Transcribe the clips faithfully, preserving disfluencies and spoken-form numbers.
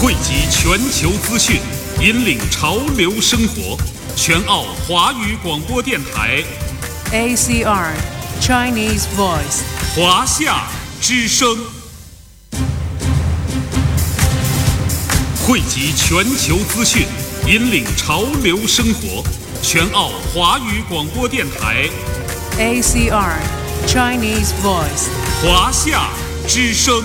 汇集全球资讯，引领潮流生活。全澳华语广播电台 A C R Chinese Voice 华夏之声，汇集全球资讯，引领潮流生活。全澳华语广播电台 A C R Chinese Voice 华夏之声。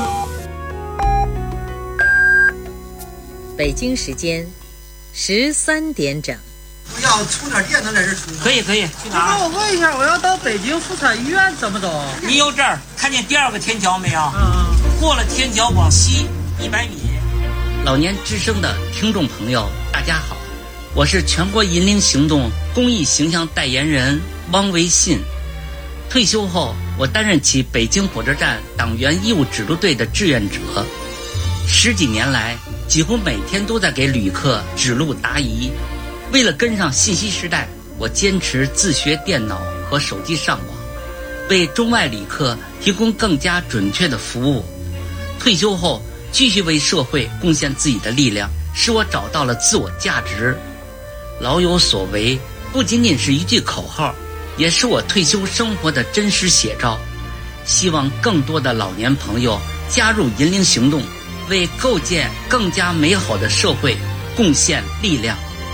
北京时间十三点整。 我要充点电能在这充。 可以可以，去哪儿？ 我问一下，我要到北京妇产医院怎么走？ 你有这儿看见第二个天桥没有？ 嗯嗯。过了天桥往西一百米。老年之声的听众朋友，大家好，我是全国银龄行动公益形象代言人汪维信。退休后，我担任起北京火车站党员义务指路队的志愿者，十几年来，几乎每天都在给旅客指路答疑。为了跟上信息时代，我坚持自学电脑和手机上网，为中外旅客提供更加准确的服务。退休后，继续为社会贡献自己的力量，使我找到了自我价值。老有所为不仅仅是一句口号，也是我退休生活的真实写照。希望更多的老年朋友加入银龄行动，为构建更加美好的社会贡献力量。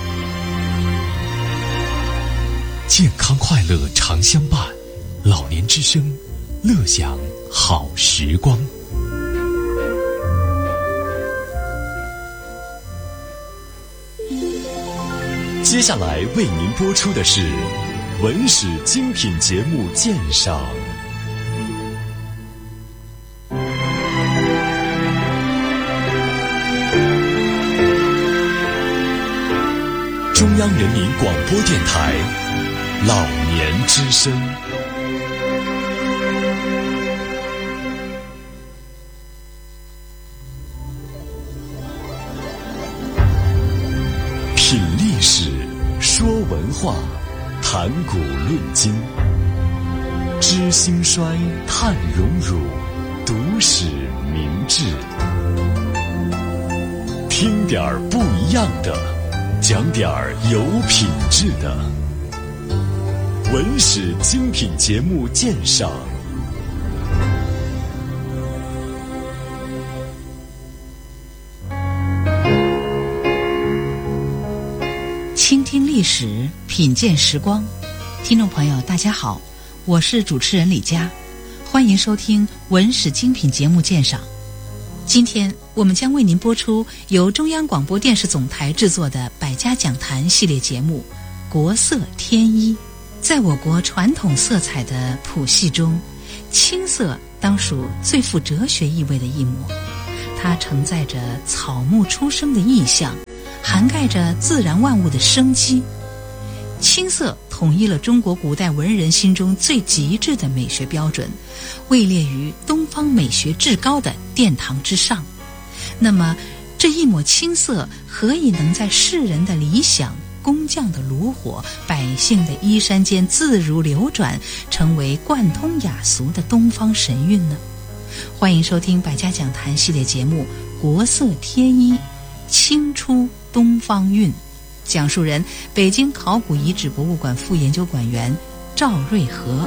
健康快乐常相伴，老年之声，乐享好时光。接下来为您播出的是文史精品节目鉴赏。中央人民广播电台老年之声。品历史，说文化，谈古论今，知兴衰，探荣辱，读史明智。听点儿不一样的，讲点儿有品质的。文史精品节目鉴赏。 倾听历史，品鉴时光。听众朋友大家好，我是主持人李佳，欢迎收听文史精品节目鉴赏。今天我们将为您播出由中央广播电视总台制作的百家讲坛系列节目《国色天一》。在我国传统色彩的谱系中，青色当属最富哲学意味的一抹，它承载着草木初生的意象，涵盖着自然万物的生机。青色统一了中国古代文人心中最极致的美学标准，位列于东方美学至高的殿堂之上。那么这一抹青色何以能在世人的理想、工匠的炉火、百姓的衣衫间自如流转，成为贯通雅俗的东方神韵呢？欢迎收听百家讲坛系列节目《国色天一》，清出东方韵。讲述人：北京考古遗址博物馆副研究馆员赵瑞和。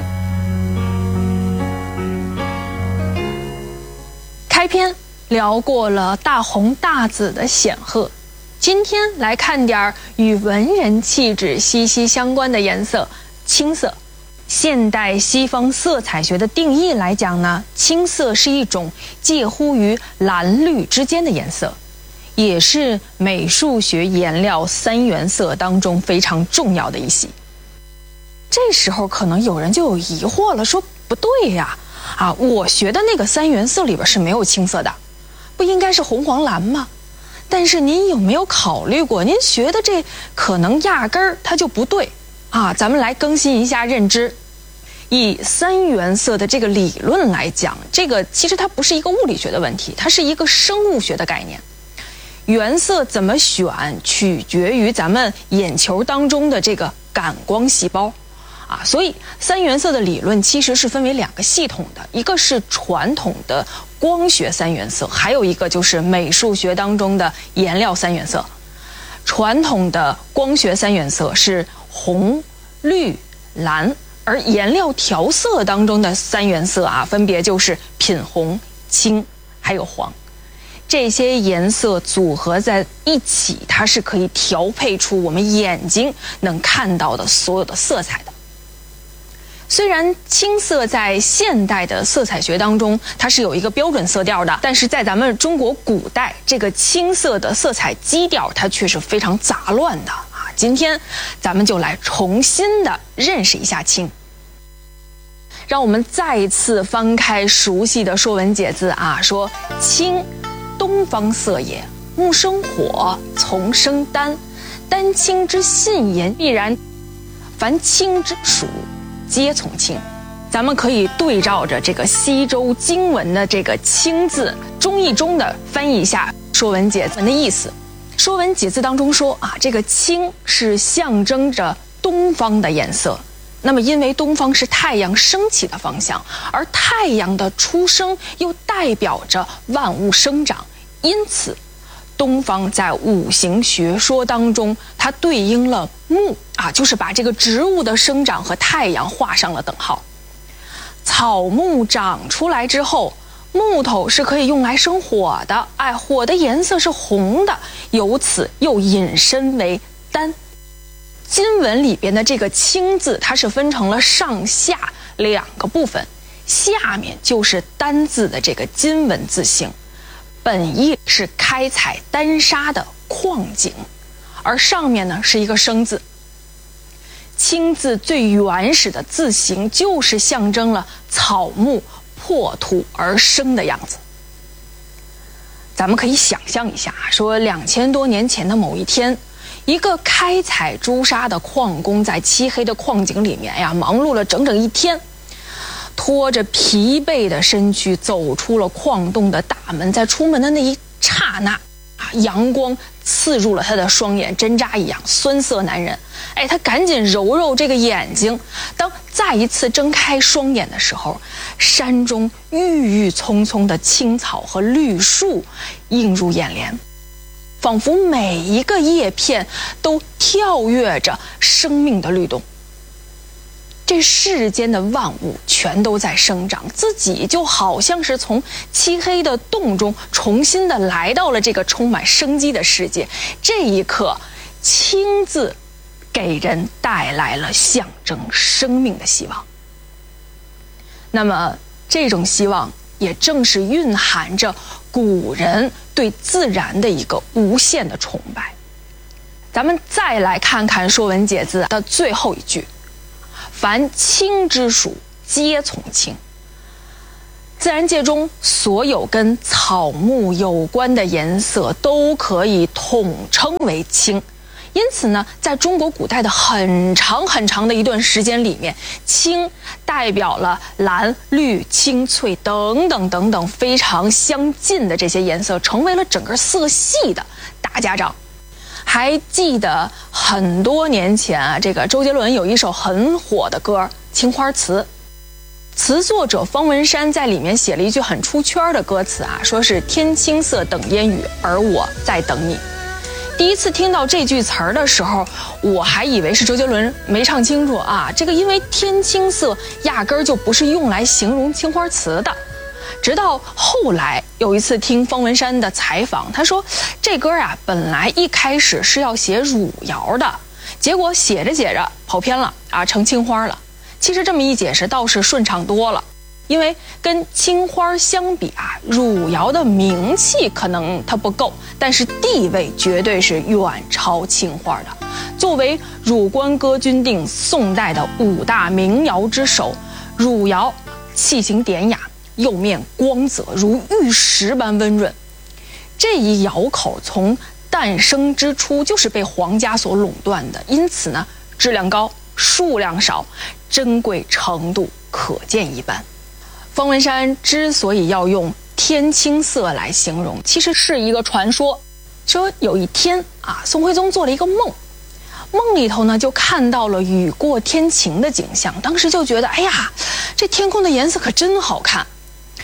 开篇聊过了大红大紫的显赫，今天来看点与文人气质息息相关的颜色——青色。现代西方色彩学的定义来讲呢，青色是一种介乎于蓝绿之间的颜色，也是美术学颜料三原色当中非常重要的一系。这时候可能有人就有疑惑了，说不对呀，啊，我学的那个三原色里边是没有青色的，不应该是红黄蓝吗？但是您有没有考虑过，您学的这可能压根儿它就不对啊？咱们来更新一下认知。以三原色的这个理论来讲，这个其实它不是一个物理学的问题，它是一个生物学的概念。原色怎么选，取决于咱们眼球当中的这个感光细胞啊，所以三原色的理论其实是分为两个系统的，一个是传统的光学三原色，还有一个就是美术学当中的颜料三原色。传统的光学三原色是红、绿、蓝，而颜料调色当中的三原色啊，分别就是品红、青还有黄。这些颜色组合在一起，它是可以调配出我们眼睛能看到的所有的色彩的。虽然青色在现代的色彩学当中它是有一个标准色调的，但是在咱们中国古代，这个青色的色彩基调它却是非常杂乱的啊。今天咱们就来重新的认识一下青。让我们再一次翻开熟悉的《说文解字》啊，说青，东方色也，木生火，从生丹，丹青之信也，必然。凡青之属，皆从青。咱们可以对照着这个西周经文的这个青字，中译中的翻译一下《说文解字》的意思。《说文解字》当中说啊，这个青是象征着东方的颜色。那么因为东方是太阳升起的方向，而太阳的出生又代表着万物生长，因此东方在五行学说当中，它对应了木啊，就是把这个植物的生长和太阳画上了等号。草木长出来之后，木头是可以用来生火的，哎，火的颜色是红的，由此又引申为丹。金文里边的这个青字，它是分成了上下两个部分，下面就是丹字的这个金文字形，本意是开采丹砂的矿井，而上面呢是一个生字。青字最原始的字形就是象征了草木破土而生的样子。咱们可以想象一下，说两千多年前的某一天，一个开采朱砂的矿工在漆黑的矿井里面呀，忙碌了整整一天，拖着疲惫的身躯走出了矿洞的大门，在出门的那一刹那啊，阳光刺入了他的双眼，针扎一样，酸涩难忍。哎，他赶紧揉揉这个眼睛，当再一次睁开双眼的时候，山中郁郁葱葱的青草和绿树映入眼帘，仿佛每一个叶片都跳跃着生命的律动。这世间的万物全都在生长，自己就好像是从漆黑的洞中重新的来到了这个充满生机的世界。这一刻，青字给人带来了象征生命的希望。那么这种希望也正是蕴含着古人对自然的一个无限的崇拜。咱们再来看看《说文解字》的最后一句，凡青之属，皆从青。自然界中所有跟草木有关的颜色都可以统称为青。因此呢，在中国古代的很长很长的一段时间里面，青代表了蓝、绿、青、翠等等等等非常相近的这些颜色，成为了整个色系的大家长。还记得很多年前啊，这个周杰伦有一首很火的歌《青花瓷》，词作者方文山在里面写了一句很出圈的歌词啊，说是天青色等烟雨，而我在等你。第一次听到这句词儿的时候，我还以为是周杰伦没唱清楚啊，这个因为天青色压根儿就不是用来形容青花瓷的。直到后来有一次听方文山的采访，他说这歌啊本来一开始是要写汝窑的，结果写着写着跑偏了啊，成青花了。其实这么一解释倒是顺畅多了，因为跟青花相比啊，汝窑的名气可能它不够，但是地位绝对是远超青花的。作为汝官哥钧定宋代的五大名窑之首，汝窑器型典雅，釉面光泽如玉石般温润。这一窑口从诞生之初就是被皇家所垄断的，因此呢，质量高，数量少，珍贵程度可见一斑。方文山之所以要用天青色来形容，其实是一个传说。说有一天啊，宋徽宗做了一个梦，梦里头呢就看到了雨过天晴的景象，当时就觉得，哎呀，这天空的颜色可真好看。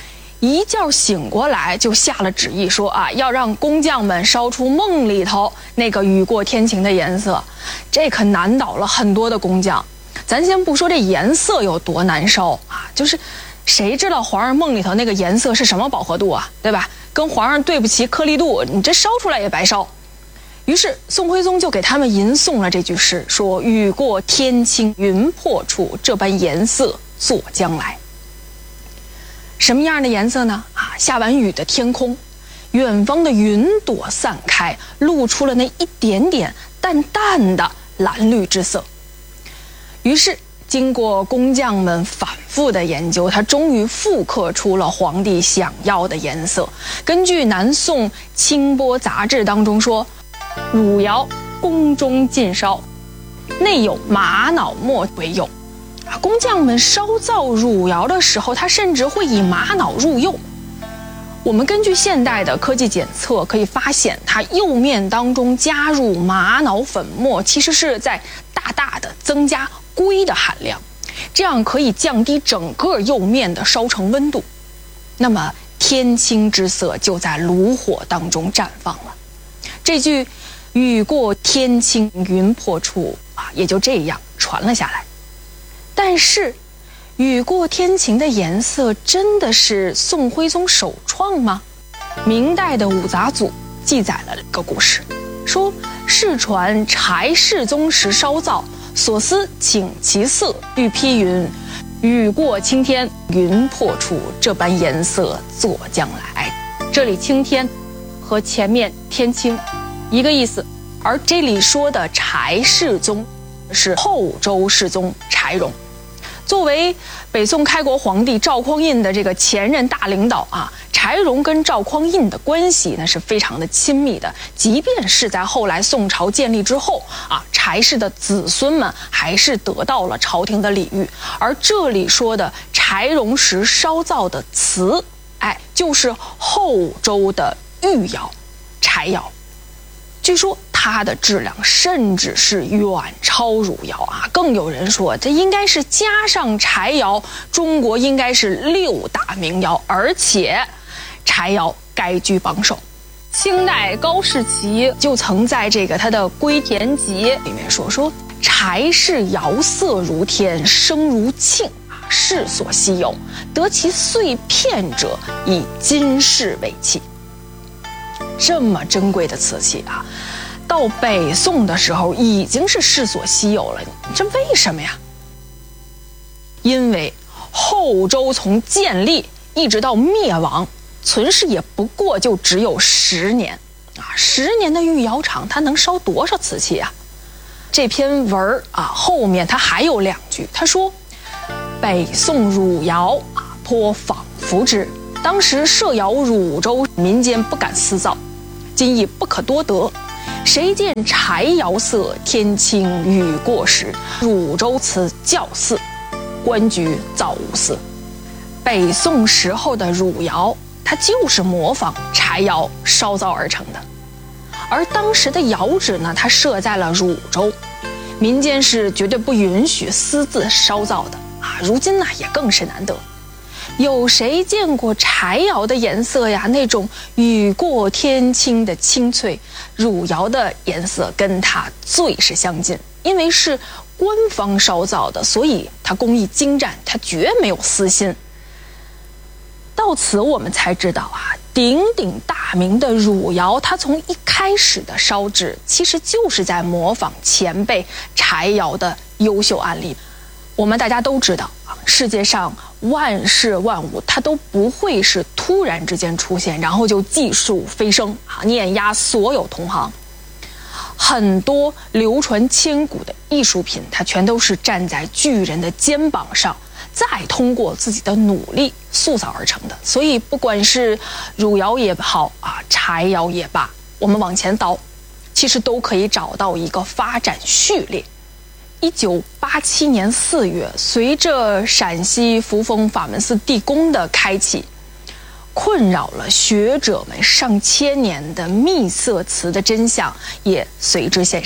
一觉醒过来就下了旨意说啊，要让工匠们烧出梦里头那个雨过天晴的颜色，这可难倒了很多的工匠。咱先不说这颜色有多难烧啊，就是谁知道皇上梦里头那个颜色是什么饱和度啊，对吧？跟皇上对不齐颗粒度，你这烧出来也白烧。于是宋徽宗就给他们吟诵了这句诗，说雨过天晴云破处，这般颜色作将来。什么样的颜色呢？啊，下完雨的天空，远方的云朵散开，露出了那一点点淡淡的蓝绿之色。于是经过工匠们反复的研究，他终于复刻出了皇帝想要的颜色。根据南宋清波杂志当中说，汝窑宫中尽烧，内有玛瑙末为用。工匠们烧造汝窑的时候，他甚至会以玛瑙入釉。我们根据现代的科技检测可以发现，它釉面当中加入玛瑙粉末，其实是在大大的增加硅的含量，这样可以降低整个釉面的烧成温度。那么天青之色就在炉火当中绽放了。这句雨过天晴云破处啊，也就这样传了下来。但是雨过天晴的颜色真的是宋徽宗首创吗？明代的五杂组记载了一个故事，说世传柴世宗时烧造，所思请其色，欲批云：雨过青天云破处，这般颜色作将来。这里青天和前面天青一个意思，而这里说的柴世宗是后周世宗柴荣。作为北宋开国皇帝赵匡胤的这个前任大领导啊，柴荣跟赵匡胤的关系呢是非常的亲密的。即便是在后来宋朝建立之后啊，柴氏的子孙们还是得到了朝廷的礼遇。而这里说的柴荣时烧造的瓷，哎，就是后周的御窑柴窑。据说它的质量甚至是远超汝窑啊！更有人说，这应该是加上柴窑，中国应该是六大名窑，而且柴窑该居榜首。清代高士奇就曾在这个他的《归田集》里面说说柴氏窑色如天，声如磬啊，世所稀有，得其碎片者，以金饰为器。这么珍贵的瓷器啊，到北宋的时候已经是世所稀有了。这为什么呀？因为后周从建立一直到灭亡，存世也不过就只有十年啊！十年的御窑厂，它能烧多少瓷器啊？这篇文啊后面它还有两句，他说：“北宋汝窑啊，颇仿服之。当时设窑汝州，民间不敢私造，今亦不可多得。谁见柴窑色，天青雨过时，汝州瓷较似，官居造无私。”北宋时候的汝窑，它就是模仿柴窑烧造而成的。而当时的窑址呢，它设在了汝州，民间是绝对不允许私自烧造的啊。如今呢，也更是难得。有谁见过柴窑的颜色呀？那种雨过天青的清脆，汝窑的颜色跟它最是相近。因为是官方烧造的，所以它工艺精湛，它绝没有私心。到此我们才知道啊，鼎鼎大名的汝窑，它从一开始的烧制，其实就是在模仿前辈柴窑的优秀案例。我们大家都知道啊，世界上万事万物它都不会是突然之间出现，然后就技术飞升啊，碾压所有同行。很多流传千古的艺术品，它全都是站在巨人的肩膀上，再通过自己的努力塑造而成的。所以不管是汝窑也好啊，柴窑也罢，我们往前倒，其实都可以找到一个发展序列。一九八七年四月，随着陕西扶风法门寺地宫的开启，困扰了学者们上千年的秘色瓷的真相也随之现身。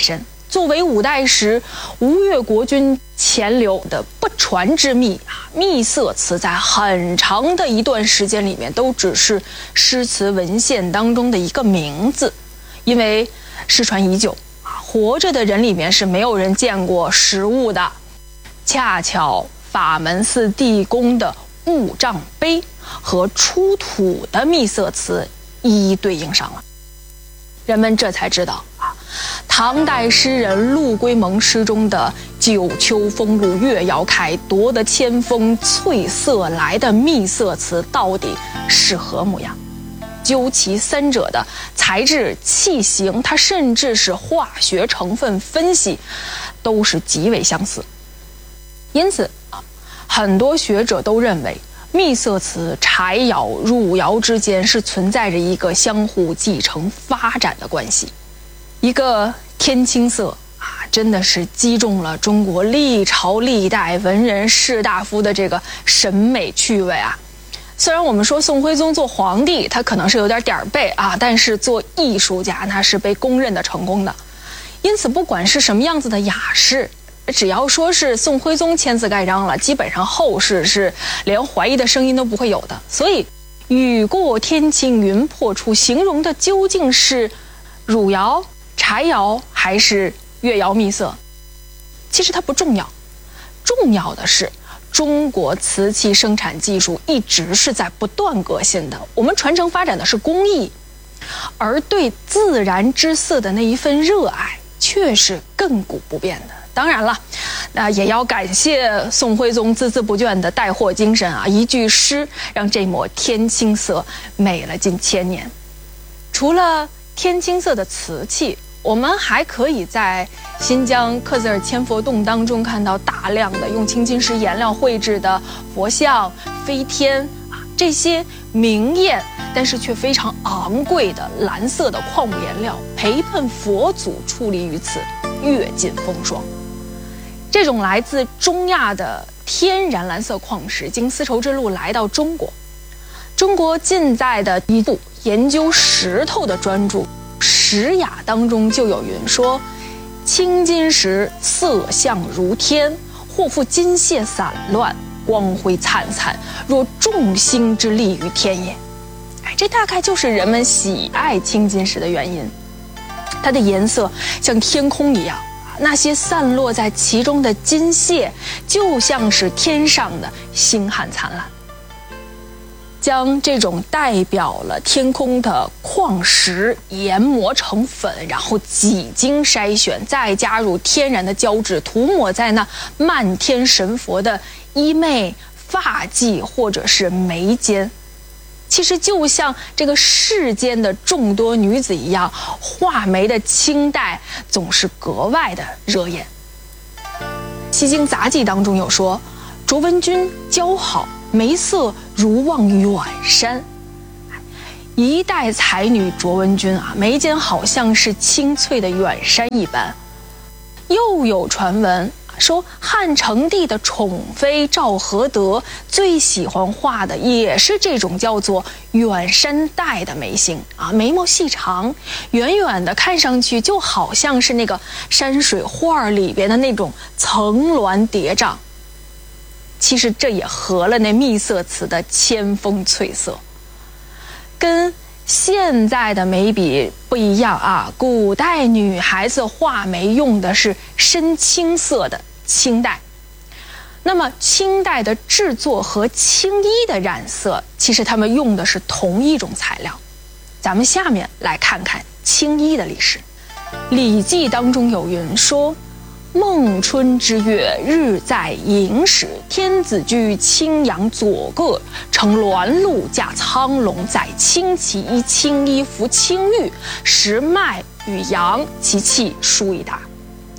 作为五代时吴越国君钱镠的不传之秘啊，秘色词在很长的一段时间里面都只是诗词文献当中的一个名字，因为失传已久啊，活着的人里面是没有人见过实物的。恰巧法门寺地宫的物丈碑和出土的秘色词一一对应上了，人们这才知道啊，唐代诗人陆龟蒙诗中的九秋风露月遥开，夺得千峰翠色来的秘色词到底是何模样。究其三者的材质、器型，它甚至是化学成分分析，都是极为相似。因此啊，很多学者都认为秘色词柴窑、汝窑之间是存在着一个相互继承发展的关系。一个天青色啊，真的是击中了中国历朝历代文人士大夫的这个审美趣味啊。虽然我们说宋徽宗做皇帝他可能是有点点儿背啊，但是做艺术家那是被公认的成功的。因此不管是什么样子的雅士，只要说是宋徽宗签字盖章了，基本上后世是连怀疑的声音都不会有的。所以雨过天晴云破处形容的究竟是汝窑、柴窑还是越窑秘色，其实它不重要，重要的是中国瓷器生产技术一直是在不断革新的，我们传承发展的是工艺，而对自然之色的那一份热爱却是亘古不变的。当然了，那也要感谢宋徽宗孜孜不倦的带货精神啊！一句诗让这抹天青色美了近千年。除了天青色的瓷器，我们还可以在新疆克孜尔千佛洞当中看到大量的用青金石颜料绘制的佛像、飞天啊，这些明艳但是却非常昂贵的蓝色的矿物颜料，陪伴佛祖矗立于此，阅尽风霜。这种来自中亚的天然蓝色矿石经丝绸之路来到中国，中国近在的一部研究石头的专著《石雅》当中就有云说：青金石色相如天，或复金屑散乱，光辉灿灿，若众星之力于天也。哎，这大概就是人们喜爱青金石的原因。它的颜色像天空一样，那些散落在其中的金屑就像是天上的星汉灿烂。将这种代表了天空的矿石研磨成粉，然后几经筛选，再加入天然的胶质，涂抹在那漫天神佛的衣袂、发髻或者是眉间。其实就像这个世间的众多女子一样，画眉的清代总是格外的惹眼。西京杂记当中有说，卓文君姣好，眉色如望远山。一代才女卓文君啊，眉间好像是青翠的远山一般。又有传闻说，汉成帝的宠妃赵合德最喜欢画的也是这种叫做远山黛的眉形啊，眉毛细长，远远的看上去就好像是那个山水画里边的那种层峦叠嶂。其实这也合了那秘色词的千峰翠色，跟现在的眉笔不一样啊，古代女孩子画眉用的是深青色的青黛。那么青黛的制作和青衣的染色，其实他们用的是同一种材料。咱们下面来看看青衣的历史。《礼记》当中有云说，孟春之月，日在寅时，天子居青阳左艮，乘鸾鹿驾苍龙，载青旗衣青衣服青玉，食麦与羊，其气殊一达。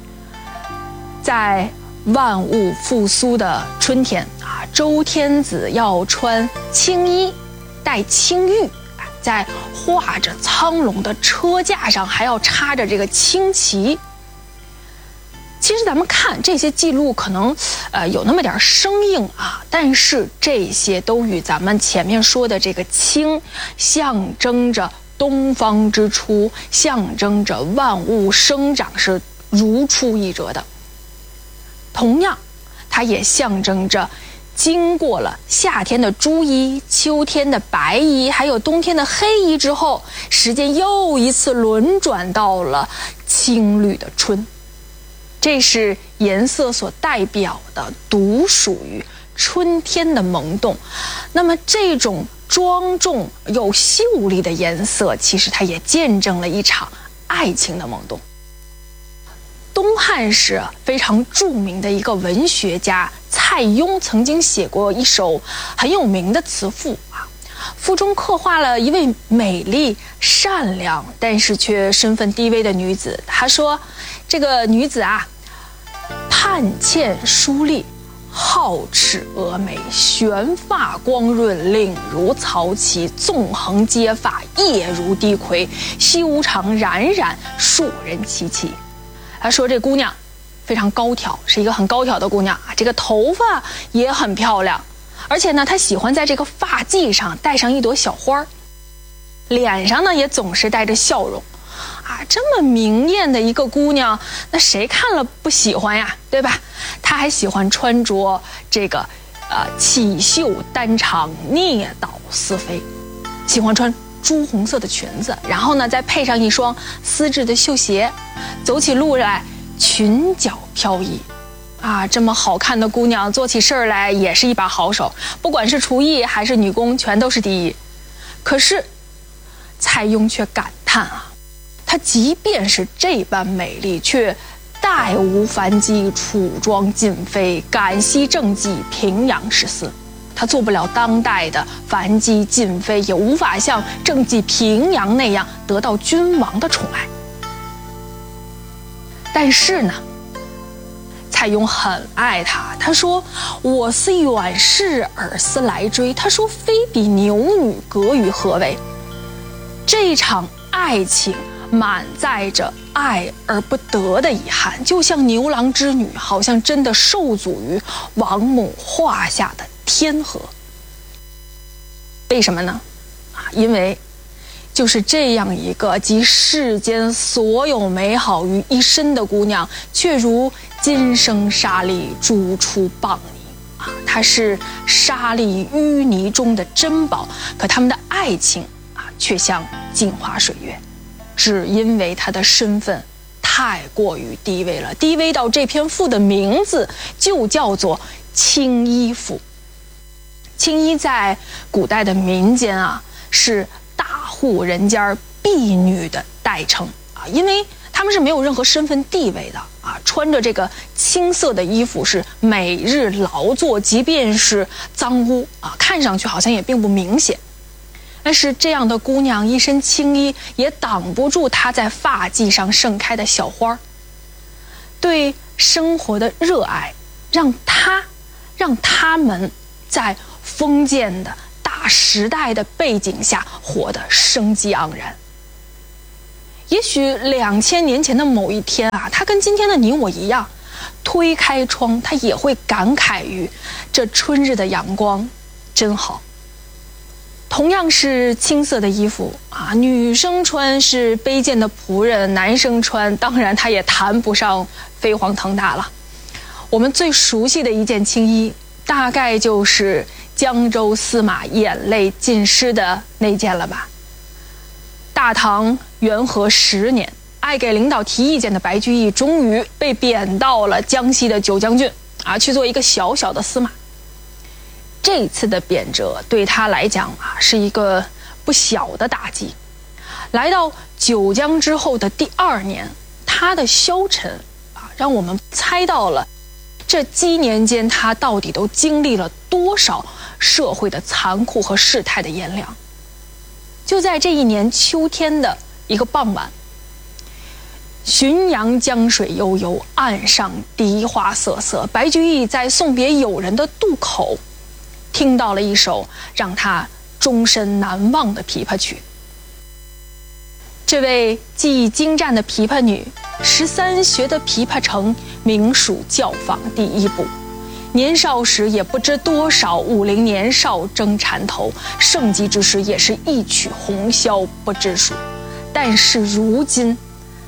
在万物复苏的春天啊，周天子要穿青衣，戴青玉，在画着苍龙的车架上还要插着这个青旗。其实咱们看这些记录，可能呃有那么点生硬啊，但是这些都与咱们前面说的这个青，象征着东方之初，象征着万物生长是如出一辙的。同样，它也象征着经过了夏天的朱衣、秋天的白衣，还有冬天的黑衣之后，时间又一次轮转到了青绿的春。这是颜色所代表的，独属于春天的萌动。那么这种庄重又秀丽的颜色，其实它也见证了一场爱情的萌动。东汉时非常著名的一个文学家蔡邕曾经写过一首很有名的词赋啊，赋中刻画了一位美丽善良但是却身份低微的女子。他说这个女子啊，盼欠疏丽，皓齿蛾眉，旋发光润，领如曹旗，纵横接发，叶如低葵，修长冉冉，硕人戚戚。他说这姑娘非常高挑，是一个很高挑的姑娘啊，这个头发也很漂亮，而且呢，她喜欢在这个发髻上戴上一朵小花，脸上呢也总是带着笑容啊，这么明艳的一个姑娘，那谁看了不喜欢呀，对吧？她还喜欢穿着这个呃起袖单长，蹑倒丝飞，喜欢穿朱红色的裙子，然后呢再配上一双丝质的绣鞋，走起路来裙角飘逸啊，这么好看的姑娘做起事儿来也是一把好手，不管是厨艺还是女工全都是第一。可是蔡邕却感叹啊，她即便是这般美丽，却待无凡机，楚庄尽飞，感惜政绩，平阳十四。她做不了当代的凡机尽飞，也无法像政绩平阳那样得到君王的宠爱。但是呢，蔡邕很爱她，他说我思远视，尔思来追。他说非比牛女，隔于何为？这场爱情满载着爱而不得的遗憾，就像牛郎织女好像真的受阻于王母画下的天河。为什么呢？啊，因为就是这样一个集世间所有美好于一身的姑娘，却如今生沙砾逐出蚌泥啊！她是沙砾淤泥中的珍宝，可他们的爱情啊，却像镜花水月，只因为她的身份太过于低微了，低微到这篇赋的名字就叫做青衣赋。青衣在古代的民间啊，是大户人家婢女的代称啊，因为他们是没有任何身份地位的啊，穿着这个青色的衣服是每日劳作，即便是脏污啊，看上去好像也并不明显。但是这样的姑娘一身青衣，也挡不住她在发髻上盛开的小花。对生活的热爱，让她，让他们在封建的大时代的背景下活得生机盎然。也许两千年前的某一天啊，他跟今天的你我一样，推开窗，他也会感慨于这春日的阳光真好。同样是青色的衣服啊，女生穿是卑贱的仆人，男生穿当然他也谈不上飞黄腾达了。我们最熟悉的一件青衣，大概就是江州司马眼泪浸湿的那件了吧。大唐元和十年，爱给领导提意见的白居易终于被贬到了江西的九江郡啊，去做一个小小的司马。这次的贬谪对他来讲啊，是一个不小的打击。来到九江之后的第二年，他的消沉啊，让我们猜到了这几年间他到底都经历了多少社会的残酷和世态的炎凉。就在这一年秋天的一个傍晚，浔阳江水悠悠，岸上荻花瑟瑟，白居易在送别友人的渡口，听到了一首让他终身难忘的琵琶曲。这位技艺精湛的琵琶女，十三学得琵琶成，名属教坊第一部。年少时也不知多少武陵年少争缠头，盛极之时也是一曲红绡不知数。但是如今，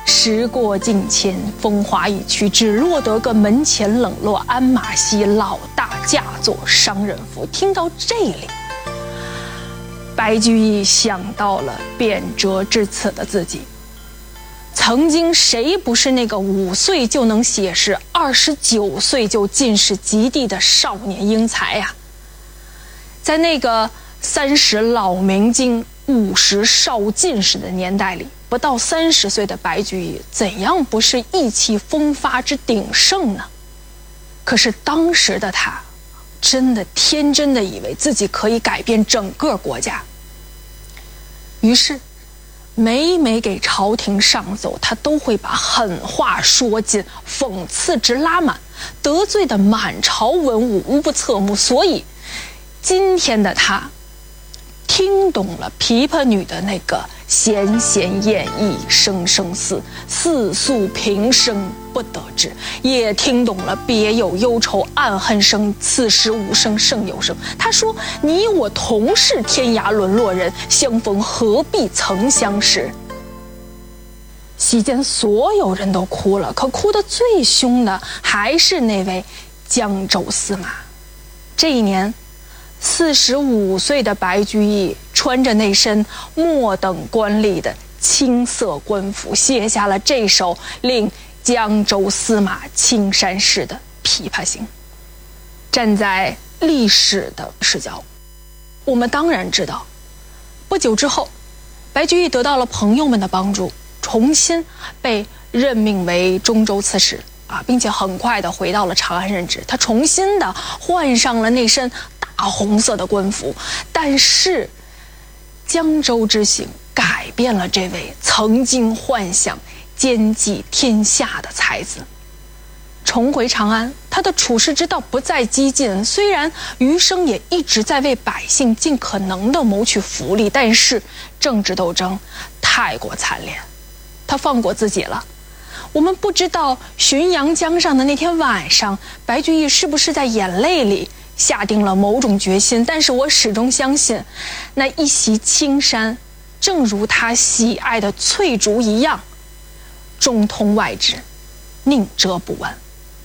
时过境迁，风华已去，只落得个门前冷落鞍马稀，老大嫁作商人妇。听到这里，白居易想到了贬谪至此的自己。曾经谁不是那个五岁就能写诗，二十九岁就进士及第的少年英才呀、啊？在那个三十老明经，五十少进士的年代里，不到三十岁的白居易，怎样不是意气风发之鼎盛呢？可是当时的他，真的天真的以为自己可以改变整个国家。于是，每每给朝廷上奏，他都会把狠话说尽，讽刺值拉满，得罪的满朝文武无不侧目。所以，今天的他，听懂了琵琶女的那个弦弦掩抑声声思，似诉平生不得志，也听懂了别有忧愁暗恨生，此时无声胜有声。他说：你我同是天涯沦落人，相逢何必曾相识。席间所有人都哭了，可哭得最凶的还是那位江州司马。这一年四十五岁的白居易穿着那身末等官吏的青色官服，写下了这首令江州司马青衫式的《琵琶行》。站在历史的视角，我们当然知道，不久之后，白居易得到了朋友们的帮助，重新被任命为中州刺史啊，并且很快的回到了长安任职。他重新的换上了那身大红色的官服，但是江州之行改变了这位曾经幻想兼济天下的才子。重回长安，他的处世之道不再激进，虽然余生也一直在为百姓尽可能的谋取福利，但是政治斗争太过惨烈，他放过自己了。我们不知道浔阳江上的那天晚上，白居易是不是在眼泪里下定了某种决心，但是我始终相信，那一袭青衫，正如他喜爱的翠竹一样，中通外直，宁折不弯。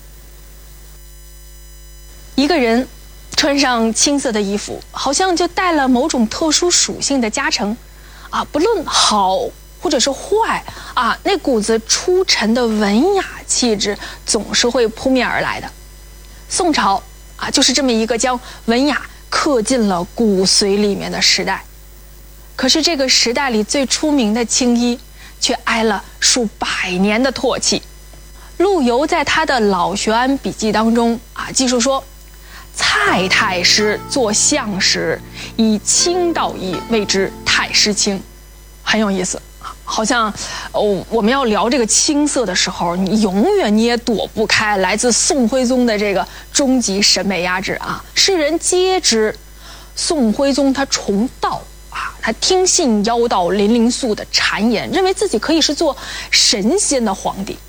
一个人穿上青色的衣服，好像就带了某种特殊属性的加成啊，不论好或者是坏啊，那股子出尘的文雅气质总是会扑面而来的。宋朝啊，就是这么一个将文雅刻进了骨髓里面的时代。可是这个时代里最出名的青衣，却挨了数百年的唾弃。陆游在他的《老学庵笔记》当中啊，记述说：蔡太师做相时，以青道衣谓之太师青。很有意思，好像哦，我们要聊这个青色的时候，你永远你也躲不开来自宋徽宗的这个终极审美压制啊！世人皆知，宋徽宗他崇道啊，他听信妖道林灵素的谗言，认为自己可以是做神仙的皇帝